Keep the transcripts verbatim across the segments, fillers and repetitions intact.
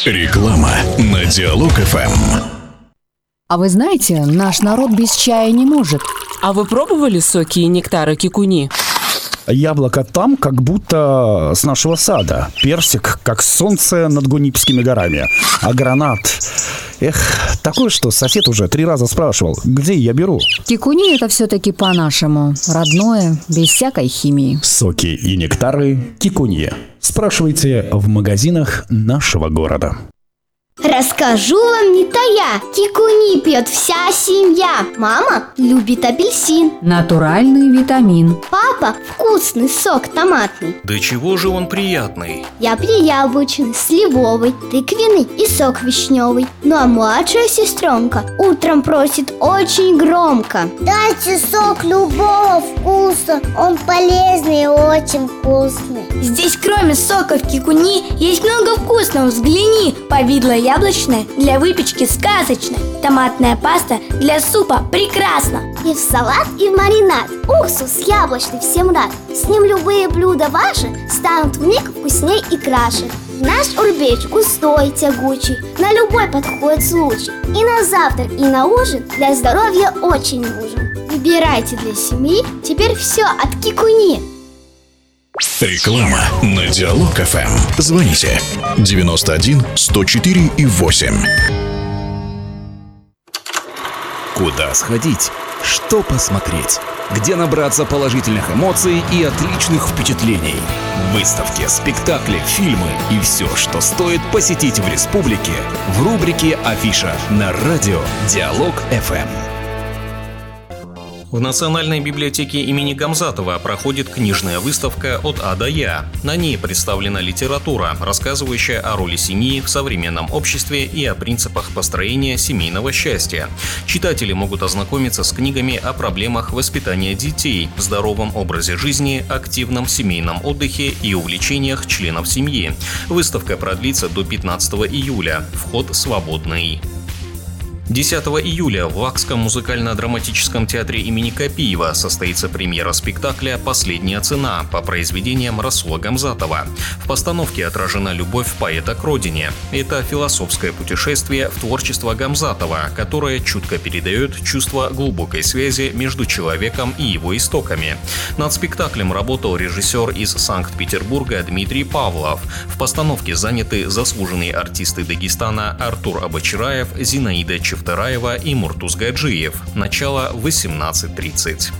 Реклама на Диалог эф эм. А вы знаете, наш народ без чая не может. А вы пробовали соки и нектары кикуни? Яблоко там, как будто с нашего сада. Персик, как солнце над Гунипскими горами. А гранат... Эх, такое, что сосед уже три раза спрашивал, где я беру. Кикуни — это все-таки по-нашему. Родное, без всякой химии. Соки и нектары Кикунье. Спрашивайте в магазинах нашего города. Расскажу вам не тая, кикуни пьет вся семья. Мама любит апельсин, Натуральный витамин. папа вкусный сок томатный. Да чего же он приятный? Я пью яблочный, сливовый, тыквенный и сок вишневый. Ну а младшая сестренка утром просит очень громко: дайте сок любого вкуса, он полезный и очень вкусный. Здесь кроме соков кикуни есть много вкусного, взгляни. Повидло яблочное для выпечки сказочно. Томатная паста для супа прекрасно. И в салат, и в маринад. Уксус яблочный всем рад. С ним любые блюда ваши станут вмиг вкусней и краше. Наш урбеч густой, тягучий, на любой подходит случай. И на завтрак, и на ужин для здоровья очень нужен. Выбирайте для семьи теперь все от кикуни. Реклама на Диалог эф эм. Звоните девяносто один сто четыре и восемь. Куда сходить? Что посмотреть? Где набраться положительных эмоций и отличных впечатлений? Выставки, спектакли, фильмы и все, что стоит посетить в республике, в рубрике «Афиша» на радио Диалог эф эм. В Национальной библиотеке имени Гамзатова проходит книжная выставка «От А до Я». На ней представлена литература, рассказывающая о роли семьи в современном обществе и о принципах построения семейного счастья. Читатели могут ознакомиться с книгами о проблемах воспитания детей, здоровом образе жизни, активном семейном отдыхе и увлечениях членов семьи. Выставка продлится до пятнадцатого июля. Вход свободный. десятого июля в Вакском музыкально-драматическом театре имени Копиева состоится премьера спектакля «Последняя цена» по произведениям Расула Гамзатова. В постановке отражена любовь поэта к родине. Это философское путешествие в творчество Гамзатова, которое чутко передает чувство глубокой связи между человеком и его истоками. Над спектаклем работал режиссер из Санкт-Петербурга Дмитрий Павлов. В постановке заняты заслуженные артисты Дагестана Артур Абачараев, Зинаида Чевтарева и Муртуз Гаджиев. Начало восемнадцать тридцать.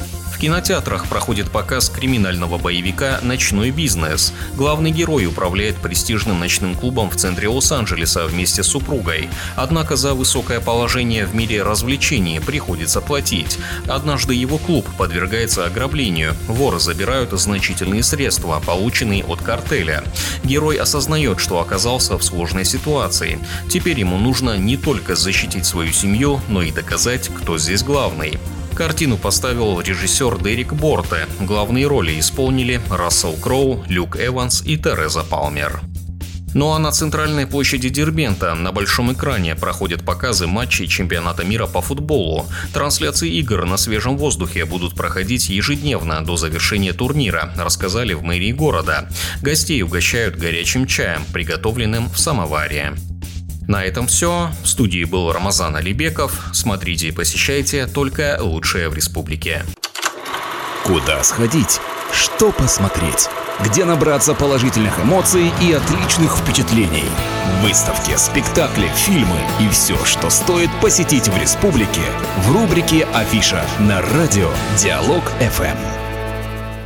В кинотеатрах проходит показ криминального боевика «Ночной бизнес». Главный герой управляет престижным ночным клубом в центре Лос-Анджелеса вместе с супругой. Однако за высокое положение в мире развлечений приходится платить. Однажды его клуб подвергается ограблению. Воры забирают значительные средства, полученные от картеля. Герой осознает, что оказался в сложной ситуации. Теперь ему нужно не только защитить свою семью, но и доказать, кто здесь главный. Картину поставил режиссер Дерек Борте. Главные роли исполнили Рассел Кроу, Люк Эванс и Тереза Палмер. Ну а на центральной площади Дербента на большом экране проходят показы матчей чемпионата мира по футболу. Трансляции игр на свежем воздухе будут проходить ежедневно до завершения турнира, рассказали в мэрии города. Гостей угощают горячим чаем, приготовленным в самоваре. На этом все. В студии был Рамазан Алибеков. Смотрите и посещайте только лучшее в республике. Куда сходить? Что посмотреть? Где набраться положительных эмоций и отличных впечатлений? Выставки, спектакли, фильмы и все, что стоит посетить в республике, в рубрике «Афиша» на радио Диалог эф эм.